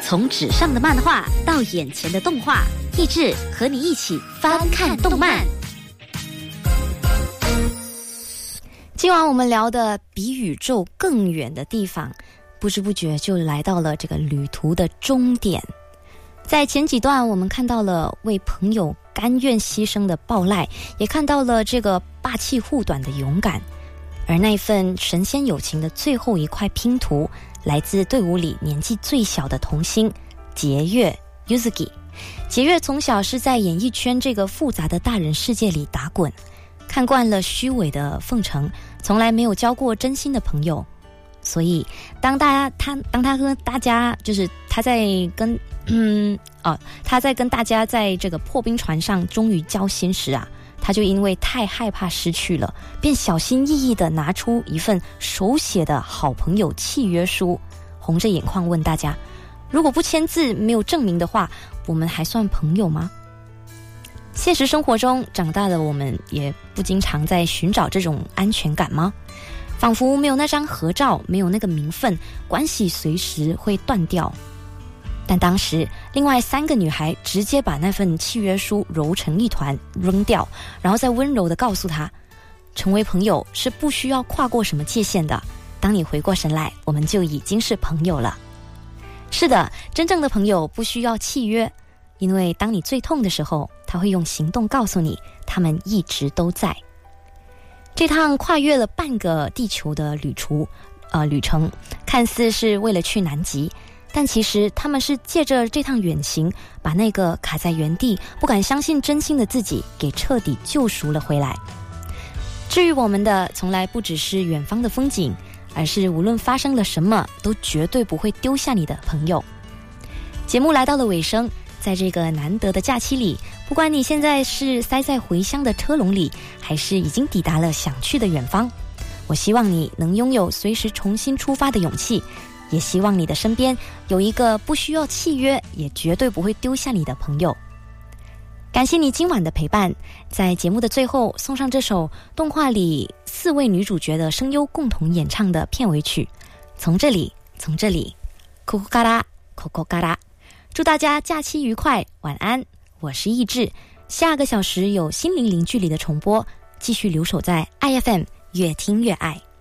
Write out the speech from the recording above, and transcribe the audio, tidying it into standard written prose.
从纸上的漫画到眼前的动画，益智和你一起翻看动漫。今晚我们聊的比宇宙更远的地方，不知不觉就来到了这个旅途的终点。在前几段我们看到了为朋友甘愿牺牲的暴殁，也看到了这个霸气护短的勇敢，而那份神仙友情的最后一块拼图，来自队伍里年纪最小的童星节月 Yuzuki。 节月从小是在演艺圈这个复杂的大人世界里打滚，看惯了虚伪的奉承，从来没有交过真心的朋友。所以当他跟大家，就是他在跟大家在这个破冰船上终于交心时啊，他就因为太害怕失去了，便小心翼翼地拿出一份手写的好朋友契约书，红着眼眶问大家，如果不签字没有证明的话，我们还算朋友吗？现实生活中长大的我们也不经常在寻找这种安全感吗？仿佛没有那张合照，没有那个名分，关系随时会断掉。但当时另外3个女孩直接把那份契约书揉成一团扔掉，然后再温柔地告诉她，成为朋友是不需要跨过什么界限的，当你回过神来，我们就已经是朋友了。是的，真正的朋友不需要契约，因为当你最痛的时候，他会用行动告诉你他们一直都在。这趟跨越了半个地球的旅程，看似是为了去南极，但其实他们是借着这趟远行，把那个卡在原地不敢相信真心的自己给彻底救赎了回来。治愈我们的从来不只是远方的风景，而是无论发生了什么都绝对不会丢下你的朋友。节目来到了尾声，在这个难得的假期里，不管你现在是塞在回乡的车笼里，还是已经抵达了想去的远方，我希望你能拥有随时重新出发的勇气，也希望你的身边有一个不需要契约，也绝对不会丢下你的朋友。感谢你今晚的陪伴，在节目的最后送上这首动画里4位女主角的声优共同演唱的片尾曲，从这里ここから。祝大家假期愉快，晚安，我是易志。下个小时有心灵零距离的重播，继续留守在 IFM， 越听越爱。